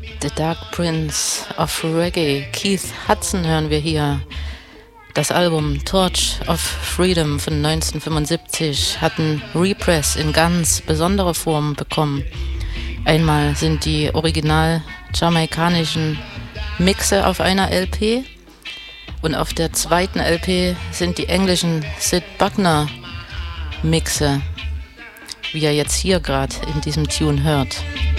The Dark Prince of Reggae, Keith Hudson hören wir hier. Das Album Torch of Freedom von 1975 hat einen Repress in ganz besonderer Form bekommen. Einmal sind die original jamaikanischen Mixe auf einer LP und auf der zweiten LP sind die englischen Sid Buckner Mixe, wie ihr jetzt hier gerade in diesem Tune hört.